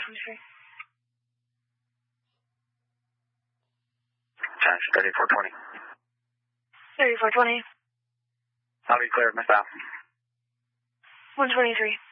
Change 3420. 3420. I'll be cleared, Miss Al. 123.